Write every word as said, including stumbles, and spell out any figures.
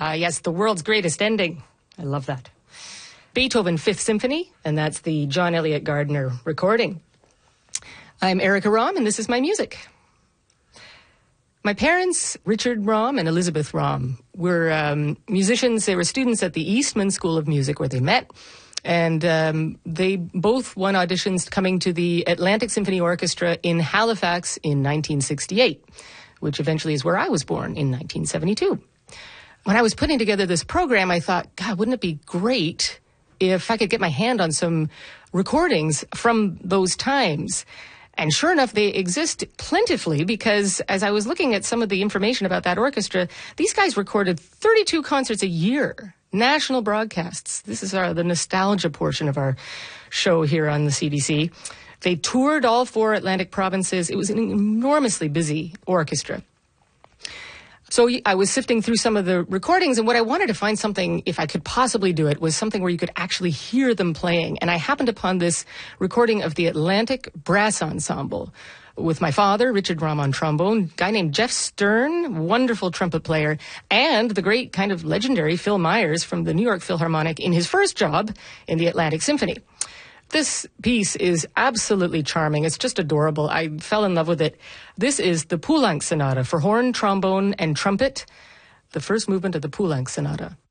Ah, yes, the world's greatest ending. I love that. Beethoven Fifth Symphony, and that's the John Elliott Gardner recording. I'm Erica Romm, and this is my music. My parents, Richard Romm and Elizabeth Romm, were um, musicians. They were students at the Eastman School of Music where they met. And um, they both won auditions coming to the Atlantic Symphony Orchestra in Halifax in nineteen sixty-eight, which eventually is where I was born in nineteen seventy-two. When I was putting together this program, I thought, God, wouldn't it be great if I could get my hand on some recordings from those times? And sure enough, they exist plentifully because as I was looking at some of the information about that orchestra, these guys recorded thirty-two concerts a year, national broadcasts. This is our, the nostalgia portion of our show here on the C D C. They toured all four Atlantic provinces. It was an enormously busy orchestra. So I was sifting through some of the recordings, and what I wanted to find something, if I could possibly do it, was something where you could actually hear them playing. And I happened upon this recording of the Atlantic Brass Ensemble with my father, Richard Romm, on trombone, a guy named Jeff Stern, wonderful trumpet player, and the great kind of legendary Phil Myers from the New York Philharmonic in his first job in the Atlantic Symphony. This piece is absolutely charming. It's just adorable. I fell in love with it. This is the Poulenc Sonata for horn, trombone, and trumpet, the first movement of the Poulenc Sonata.